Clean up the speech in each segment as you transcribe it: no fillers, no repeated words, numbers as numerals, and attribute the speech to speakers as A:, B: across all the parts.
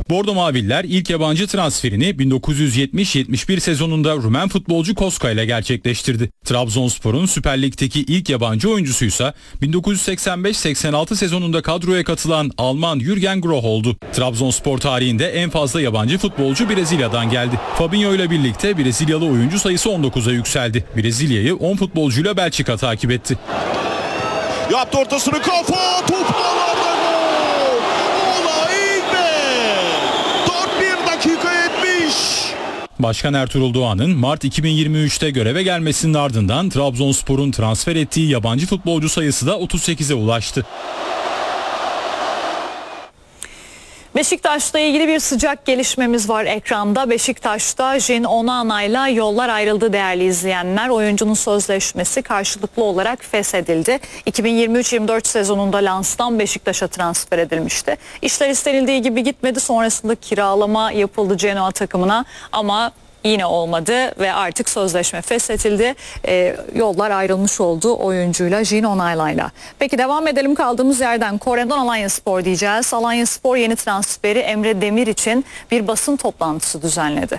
A: Bordo Maviller ilk yabancı transferini 1970-71 sezonunda Rumen futbolcu Koska ile gerçekleştirdi. Trabzonspor'un Süper Lig'deki ilk yabancı oyuncusuysa 1985-86 sezonunda kadroya katılan Alman Jürgen Groh oldu. Trabzonspor tarihinde en fazla yabancı futbolcu Brezilya'dan geldi. Fabinho ile birlikte Brezilyalı oyuncu sayısı 19'a yükseldi. Brezilya'yı 10 futbolcuyla Belçika takip etti.
B: Yaptı ortasını, kafa, top ağlarda gol. Olay be. 4-1 dakika 70.
A: Başkan Ertuğrul Doğan'ın Mart 2023'te göreve gelmesinin ardından Trabzonspor'un transfer ettiği yabancı futbolcu sayısı da 38'e ulaştı.
C: Beşiktaş'la ilgili bir sıcak gelişmemiz var ekranda. Beşiktaş'ta Jin Onana'yla yollar ayrıldı değerli izleyenler. Oyuncunun sözleşmesi karşılıklı olarak feshedildi. 2023-24 sezonunda Lens'tan Beşiktaş'a transfer edilmişti. İşler istenildiği gibi gitmedi. Sonrasında kiralama yapıldı Genoa takımına ama yine olmadı ve artık sözleşme feshedildi. Yollar ayrılmış oldu oyuncuyla Jin Onana'yla. Peki devam edelim kaldığımız yerden. Kore'den Alanyaspor diyeceğiz. Alanyaspor yeni transferi Emre Demir için bir basın toplantısı düzenledi.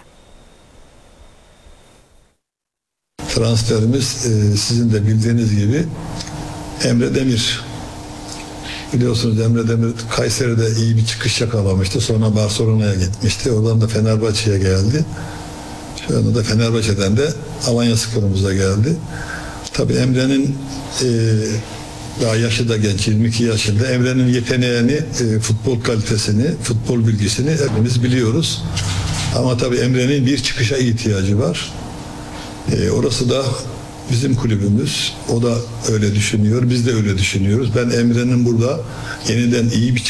D: Transferimiz sizin de bildiğiniz gibi Emre Demir. Biliyorsunuz Emre Demir Kayseri'de iyi bir çıkış yakalamıştı. Sonra Barcelona'ya gitmişti. Oradan da Fenerbahçe'ye geldi. Şu anda da Fenerbahçe'den de Alanyaspor'umuza geldi. Tabii Emre'nin daha yaşı da genç, 22 yaşında. Emre'nin yeteneğini, futbol kalitesini, futbol bilgisini hepimiz biliyoruz. Ama tabii Emre'nin bir çıkışa ihtiyacı var. Orası da bizim kulübümüz. O da öyle düşünüyor. Biz de öyle düşünüyoruz. Ben Emre'nin burada yeniden iyi bir